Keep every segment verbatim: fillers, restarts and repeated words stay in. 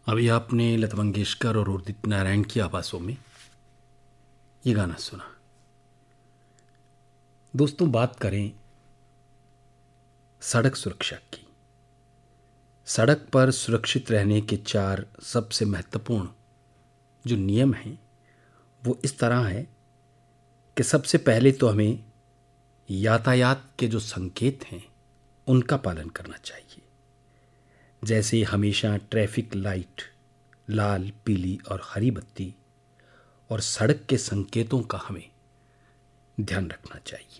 अभी आपने लता मंगेशकर और उदित नारायण की आवाज़ों में ये गाना सुना। दोस्तों, बात करें सड़क सुरक्षा की। सड़क पर सुरक्षित रहने के चार सबसे महत्वपूर्ण जो नियम हैं वो इस तरह है कि सबसे पहले तो हमें यातायात के जो संकेत हैं उनका पालन करना चाहिए। जैसे हमेशा ट्रैफिक लाइट, लाल, पीली और हरी बत्ती और सड़क के संकेतों का हमें ध्यान रखना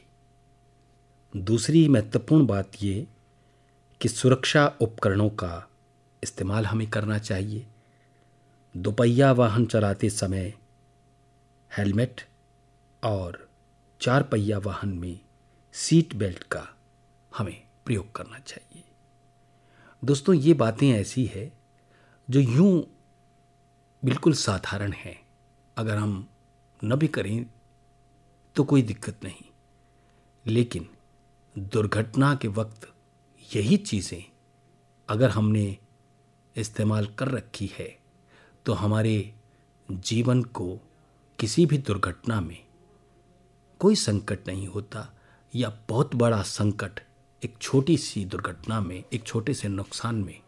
चाहिए। दूसरी महत्वपूर्ण बात ये कि सुरक्षा उपकरणों का इस्तेमाल हमें करना चाहिए। दोपहिया वाहन चलाते समय हेलमेट और चार पहिया वाहन में सीट बेल्ट का हमें प्रयोग करना चाहिए। दोस्तों, ये बातें ऐसी है जो यूं बिल्कुल साधारण है, अगर हम न भी करें तो कोई दिक्कत नहीं, लेकिन दुर्घटना के वक्त यही चीज़ें अगर हमने इस्तेमाल कर रखी है तो हमारे जीवन को किसी भी दुर्घटना में कोई संकट नहीं होता, या बहुत बड़ा संकट एक छोटी सी दुर्घटना में, एक छोटे से नुकसान में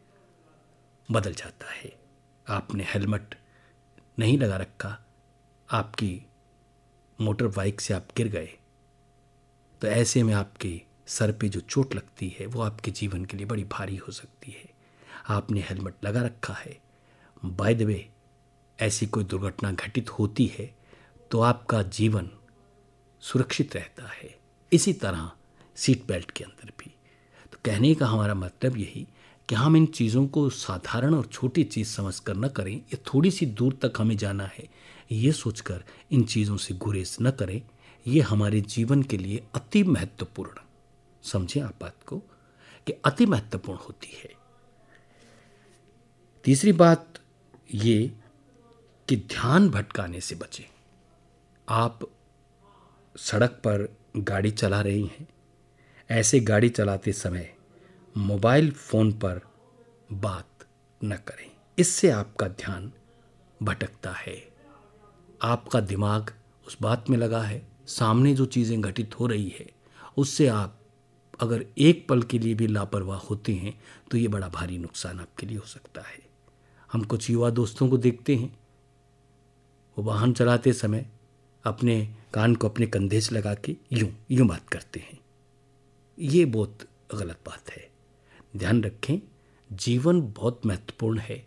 बदल जाता है। आपने हेलमेट नहीं लगा रखा, आपकी मोटर बाइक से आप गिर गए, तो ऐसे में आपके सर पे जो चोट लगती है वो आपके जीवन के लिए बड़ी भारी हो सकती है। आपने हेलमेट लगा रखा है, बाय द वे ऐसी कोई दुर्घटना घटित होती है तो आपका जीवन सुरक्षित रहता है। इसी तरह सीट बेल्ट के अंदर भी। तो कहने का हमारा मतलब यही कि हम इन चीज़ों को साधारण और छोटी चीज़ समझ कर न करें। ये थोड़ी सी दूर तक हमें जाना है, ये सोचकर इन चीज़ों से गुरेज न करें। ये हमारे जीवन के लिए अति महत्वपूर्ण, समझें आप बात को, कि अति महत्वपूर्ण होती है। तीसरी बात ये कि ध्यान भटकाने से बचें। आप सड़क पर गाड़ी चला रही हैं, ऐसे गाड़ी चलाते समय मोबाइल फ़ोन पर बात न करें। इससे आपका ध्यान भटकता है, आपका दिमाग उस बात में लगा है, सामने जो चीज़ें घटित हो रही है उससे आप अगर एक पल के लिए भी लापरवाह होते हैं तो ये बड़ा भारी नुकसान आपके लिए हो सकता है। हम कुछ युवा दोस्तों को देखते हैं, वो वाहन चलाते समय अपने कान को अपने कंधे से लगा के यूं यूं बात करते हैं। ये बहुत गलत बात है। ध्यान रखें, जीवन बहुत महत्वपूर्ण है,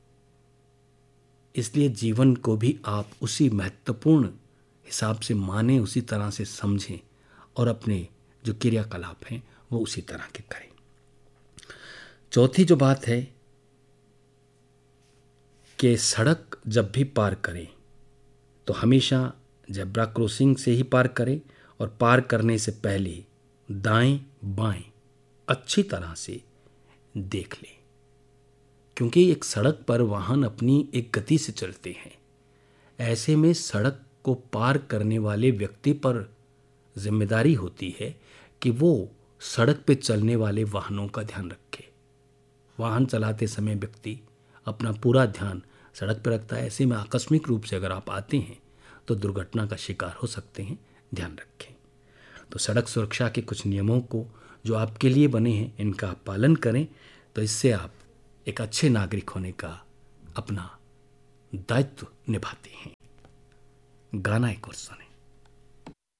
इसलिए जीवन को भी आप उसी महत्वपूर्ण हिसाब से मानें, उसी तरह से समझें और अपने जो क्रियाकलाप हैं वो उसी तरह के करें। चौथी जो बात है कि सड़क जब भी पार करें तो हमेशा जेब्रा क्रॉसिंग से ही पार करें और पार करने से पहले दाएं बाएं अच्छी तरह से देख लें, क्योंकि एक सड़क पर वाहन अपनी एक गति से चलते हैं। ऐसे में सड़क को पार करने वाले व्यक्ति पर जिम्मेदारी होती है कि वो सड़क पे चलने वाले वाहनों का ध्यान रखे। वाहन चलाते समय व्यक्ति अपना पूरा ध्यान सड़क पर रखता है। ऐसे में आकस्मिक रूप से अगर आप आते हैं तो दुर्घटना का शिकार हो सकते हैं, ध्यान रखें। तो सड़क सुरक्षा के कुछ नियमों को जो आपके लिए बने हैं इनका आप पालन करें, तो इससे आप एक अच्छे नागरिक होने का अपना दायित्व निभाते हैं। गाना एक और सुने।